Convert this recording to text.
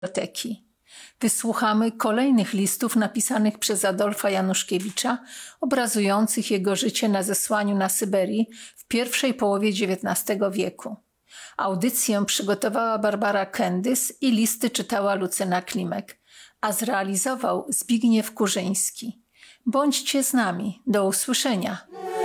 biblioteki. Wysłuchamy kolejnych listów napisanych przez Adolfa Januszkiewicza, obrazujących jego życie na zesłaniu na Syberii w pierwszej połowie XIX wieku. Audycję przygotowała Barbara Kendys i listy czytała Lucyna Klimek, a zrealizował Zbigniew Kurzyński. Bądźcie z nami. Do usłyszenia.